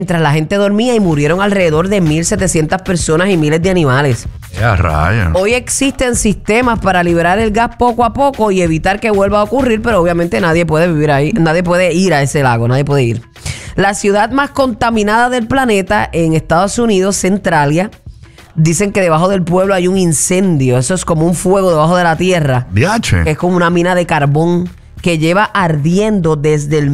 mientras la gente dormía y murieron alrededor de 1.700 personas y miles de animales. Raya. Hoy existen sistemas para liberar el gas poco a poco y evitar que vuelva a ocurrir, pero obviamente nadie puede vivir ahí, nadie puede ir a ese lago, nadie puede ir. La ciudad más contaminada del planeta en Estados Unidos, Centralia, dicen que debajo del pueblo hay un incendio. Eso es como un fuego debajo de la tierra. Diache. Es como una mina de carbón que lleva ardiendo desde el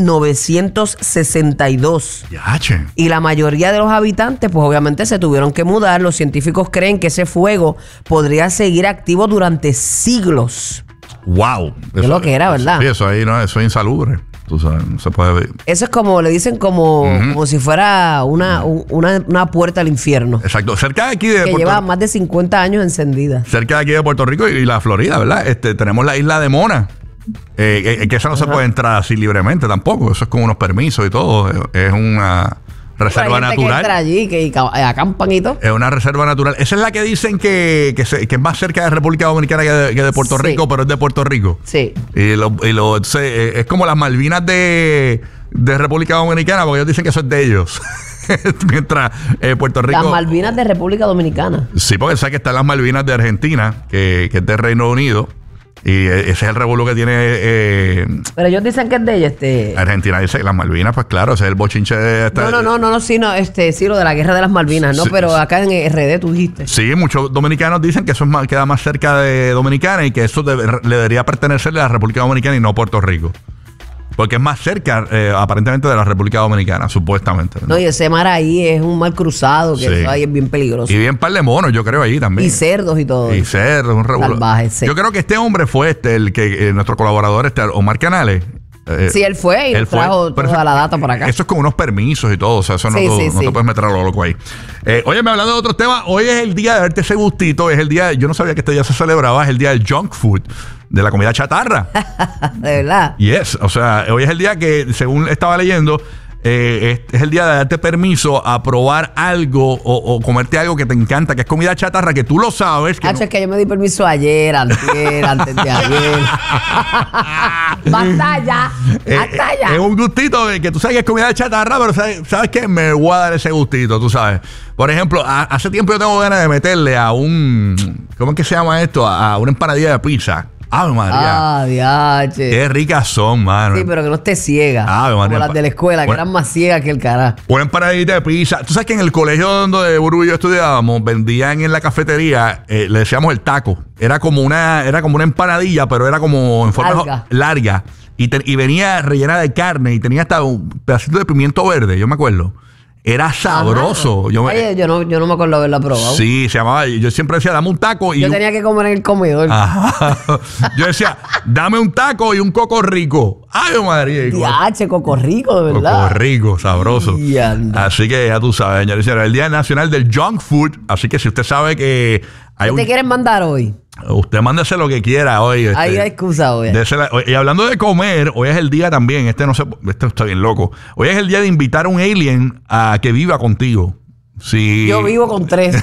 1962. Diache. Y la mayoría de los habitantes, pues obviamente se tuvieron que mudar. Los científicos creen que ese fuego podría seguir activo durante siglos. Wow. Es lo que era, ¿verdad? Sí, eso ahí no, eso es insalubre. Tú sabes, no se puede ver. Eso es como, le dicen como si fuera una puerta al infierno. Exacto. Cerca de aquí de que lleva más de 50 años encendida. Cerca de aquí de Puerto Rico y la Florida, ¿verdad? Tenemos la isla de Mona. Que esa no se puede entrar así libremente tampoco. Eso es con unos permisos y todo. Es una reserva natural. Que entra allí, que acampan y todo. Es una reserva natural. Esa es la que dicen que es más cerca de República Dominicana que de Puerto Rico, pero es de Puerto Rico. Sí. Es como las Malvinas de República Dominicana, porque ellos dicen que eso es de ellos. Mientras Puerto Rico... Las Malvinas de República Dominicana. Sí, porque sabes que están las Malvinas de Argentina, que es de Reino Unido. Y ese es el revuelo que tiene... Pero ellos dicen que es de ellos, Argentina dice que las Malvinas, pues claro, ese es el bochinche de esta... No, sí, lo de la guerra de las Malvinas, ¿no? Sí, pero acá en RD tú dijiste. Sí, muchos dominicanos dicen que eso queda más cerca de Dominicana y que eso le debería pertenecerle a la República Dominicana y no a Puerto Rico. Porque es más cerca, aparentemente, de la República Dominicana, supuestamente. No, y ese mar ahí es un mar cruzado, que eso ahí es bien peligroso. Y bien par de monos, yo creo, allí también. Y cerdos y todo. Y cerdos, un revuelo. Salvajes, sí. Yo creo que este hombre fue nuestro colaborador, Omar Canales. Sí, él fue y él trajo toda la data por acá. Eso es con unos permisos y todo. O sea, eso no te puedes meter a lo loco ahí. Óyeme, hablando de otros temas, hoy es el día de darte ese gustito. Es el día, yo no sabía que este día se celebraba, es el día del junk food, de la comida chatarra. ¿De verdad? Yes. O sea, hoy es el día que, según estaba leyendo, es el día de darte permiso a probar algo o comerte algo que te encanta, que es comida chatarra, que tú lo sabes. Que es que yo me di permiso ayer, antes de ayer. Basta ya. Es un gustito que tú sabes que es comida chatarra, pero ¿sabes qué? Me voy a dar ese gustito, tú sabes. Por ejemplo, hace tiempo yo tengo ganas de meterle a ¿cómo es que se llama esto? A una empanadilla de pizza. ¡Ave María! Diache. Qué ricas son, mano. Sí, pero que no esté ciega. Ave María. Como las de la escuela, que eran más ciegas que el carajo. Una empanadita de pizza. Tú sabes que en el colegio donde Burbu y yo estudiábamos, vendían en la cafetería, le decíamos el taco. Era como una empanadilla, pero era como en forma larga. Y venía rellena de carne y tenía hasta un pedacito de pimiento verde, yo me acuerdo. Era sabroso. Yo no me acuerdo haberla probado. Sí, se llamaba. Yo siempre decía, dame un taco y. Yo tenía que comer en el comedor. Ajá. Yo decía, dame un taco y un coco rico. ¡Ay, madre! Diache, coco rico, de verdad. Coco rico, sabroso. Así que ya tú sabes, señores y señores, el Día Nacional del Junk Food. Así que si usted sabe que hay ¿Qué te quieren mandar hoy? Usted mándese lo que quiera hoy. Hay excusa hoy. Y hablando de comer, hoy es el día también, este está bien loco. Hoy es el día de invitar a un alien a que viva contigo. Sí. Yo vivo con 3.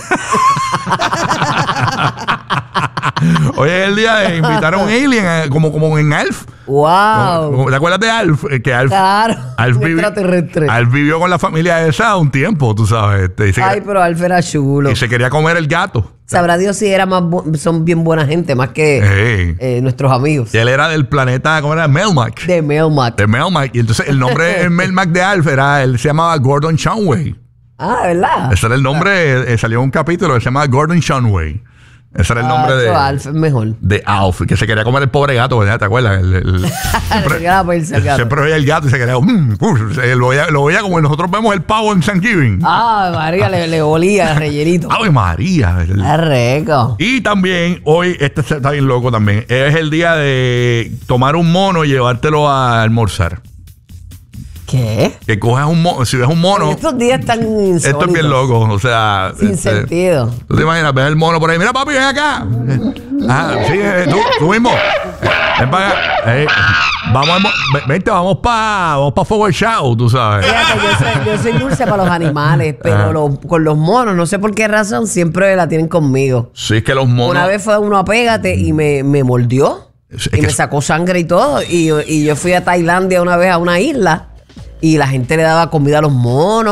Hoy es el día de invitar a un alien, como en Alf. ¡Wow! ¿Te acuerdas de Alf? Claro. Alf extraterrestre. Alf vivió con la familia esa un tiempo, tú sabes. Pero Alf era chulo. Y se quería comer el gato. Sabrá Dios si son bien buena gente, más que nuestros amigos. Y él era del planeta, ¿cómo era? Melmac. De Melmac. Y entonces el nombre Melmac de Alf él se llamaba Gordon Shumway. ¿Verdad? Ese era el nombre, salió un capítulo que se llama Gordon Shumway. Ese era el nombre de Alf, mejor. De Alf, que se quería comer el pobre gato, ¿verdad? ¿Te acuerdas? Siempre veía el gato y se quería... lo veía como nosotros vemos el pavo en Thanksgiving. María, le olía el rellenito. ¡Ave María! ¡Qué rico! Y también, hoy, está bien loco también, es el día de tomar un mono y llevártelo a almorzar. ¿Qué? Que coges un mono, si ves un mono... Estos días están insólitos. Esto es bien loco, o sea... Sin sentido. ¿Tú te imaginas? Ves el mono por ahí. Mira, papi, ven acá. Sí, tú mismo. Ven para acá. Vamos para Forward Show, tú sabes. Fíjate, yo soy dulce para los animales, pero con los monos, no sé por qué razón, siempre la tienen conmigo. Sí, es que los monos... Una vez fue uno a Pégate y me mordió. Y me sacó sangre y todo. Y yo fui a Tailandia una vez a una isla. y la gente le daba comida a los monos.